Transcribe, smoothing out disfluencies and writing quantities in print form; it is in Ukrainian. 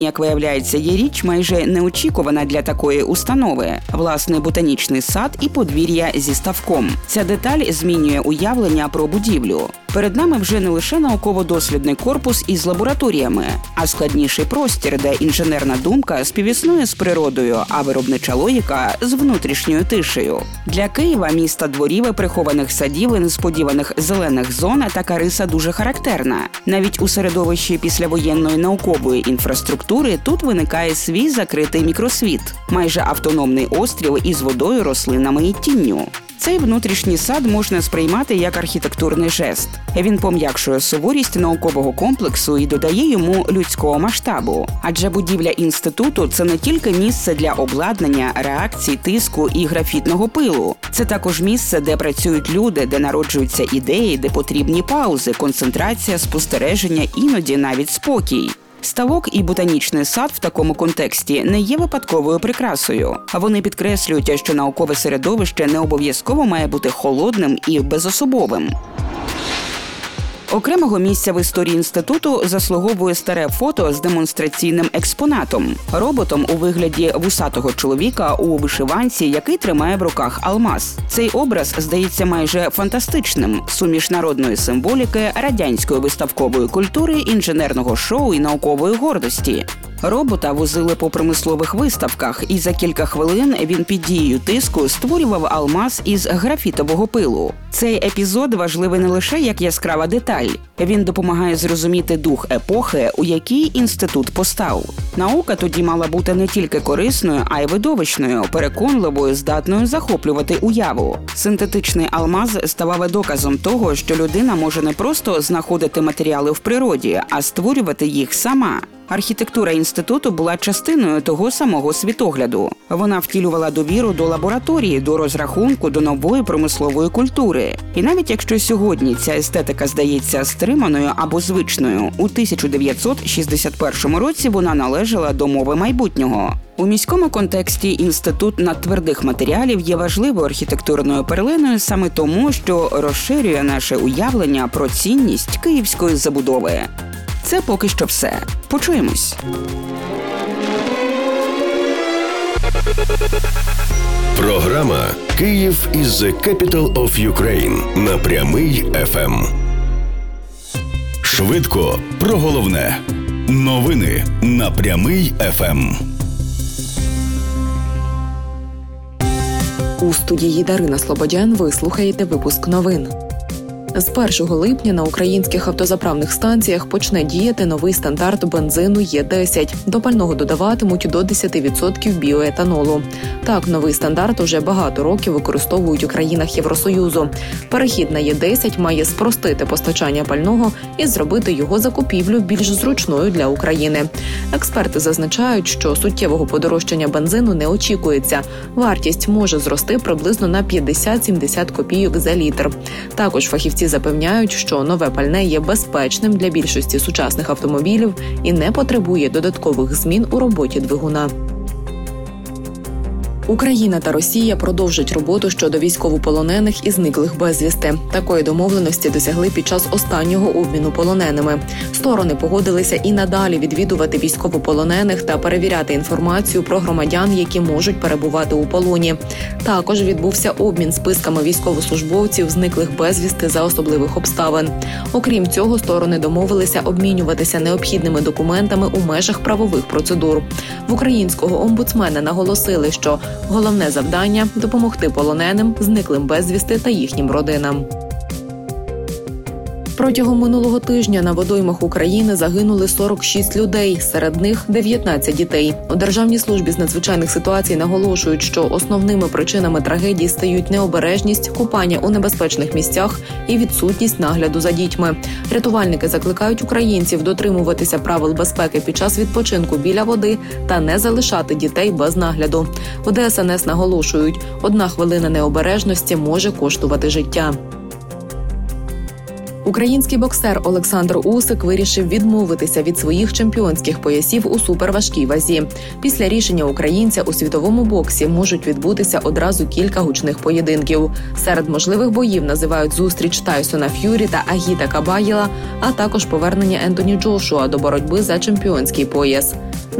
Як виявляється, є річ майже неочікувана для такої установи – власний ботанічний сад і подвір'я зі ставком. Ця деталь змінює уявлення про будівлю. Перед нами вже не лише науково-дослідний корпус із лабораторіями, а складніший простір, де інженерна думка співіснує з природою, а виробнича логіка – з внутрішньою тишею. Для Києва, міста дворів і прихованих садів і несподіваних зелених зон, така риса дуже характерна. Навіть у середовищі післявоєнної наукової інфраструктури тут виникає свій закритий мікросвіт – майже автономний острів із водою, рослинами і тінню. Цей внутрішній сад можна сприймати як архітектурний жест. Він пом'якшує суворість наукового комплексу і додає йому людського масштабу. Адже будівля інституту – це не тільки місце для обладнання, реакцій, тиску і графітного пилу. Це також місце, де працюють люди, де народжуються ідеї, де потрібні паузи, концентрація, спостереження, іноді навіть спокій. Ставок і ботанічний сад в такому контексті не є випадковою прикрасою. Вони підкреслюють, що наукове середовище не обов'язково має бути холодним і безособовим. Окремого місця в історії інституту заслуговує старе фото з демонстраційним експонатом – роботом у вигляді вусатого чоловіка у вишиванці, який тримає в руках алмаз. Цей образ здається майже фантастичним – суміш народної символіки, радянської виставкової культури, інженерного шоу і наукової гордості. Робота возили по промислових виставках, і за кілька хвилин він під дією тиску створював алмаз із графітового пилу. Цей епізод важливий не лише як яскрава деталь. Він допомагає зрозуміти дух епохи, у якій інститут постав. Наука тоді мала бути не тільки корисною, а й видовищною, переконливою, здатною захоплювати уяву. Синтетичний алмаз ставав доказом того, що людина може не просто знаходити матеріали в природі, а створювати їх сама. Архітектура інституту була частиною того самого світогляду. Вона втілювала довіру до лабораторії, до розрахунку, до нової промислової культури. І навіть якщо сьогодні ця естетика здається стриманою або звичною, у 1961 році вона належала до мови майбутнього. У міському контексті інститут надтвердих матеріалів є важливою архітектурною перлиною саме тому, що розширює наше уявлення про цінність київської забудови. Це поки що все. Почуємось. Програма «Київ is the capital of Ukraine» на Прямий ФМ. Швидко про головне. Новини на Прямий ФМ. У студії Дарина Слободян ви слухаєте випуск новин. З 1 липня на українських автозаправних станціях почне діяти новий стандарт бензину Е10. До пального додаватимуть до 10% біоетанолу. Так, новий стандарт уже багато років використовують у країнах Євросоюзу. Перехід на Е10 має спростити постачання пального і зробити його закупівлю більш зручною для України. Експерти зазначають, що суттєвого подорожчання бензину не очікується. Вартість може зрости приблизно на 50-70 копійок за літр. Також фахівці запевняють, що нове пальне є безпечним для більшості сучасних автомобілів і не потребує додаткових змін у роботі двигуна. Україна та Росія продовжать роботу щодо військовополонених і зниклих безвісти. Такої домовленості досягли під час останнього обміну полоненими. Сторони погодилися і надалі відвідувати військовополонених та перевіряти інформацію про громадян, які можуть перебувати у полоні. Також відбувся обмін списками військовослужбовців, зниклих безвісти за особливих обставин. Окрім цього, сторони домовилися обмінюватися необхідними документами у межах правових процедур. В українського омбудсмена наголосили, що головне завдання – допомогти полоненим, зниклим безвісти та їхнім родинам. Протягом минулого тижня на водоймах України загинули 46 людей, серед них 19 дітей. У Державній службі з надзвичайних ситуацій наголошують, що основними причинами трагедії стають необережність, купання у небезпечних місцях і відсутність нагляду за дітьми. Рятувальники закликають українців дотримуватися правил безпеки під час відпочинку біля води та не залишати дітей без нагляду. У ДСНС наголошують, 1 хвилина необережності може коштувати життя. Український боксер Олександр Усик вирішив відмовитися від своїх чемпіонських поясів у суперважкій вазі. Після рішення українця у світовому боксі можуть відбутися одразу кілька гучних поєдинків. Серед можливих боїв називають зустріч Тайсона Ф'юрі та Агіта Кабаєла, а також повернення Ентоні Джошуа до боротьби за чемпіонський пояс.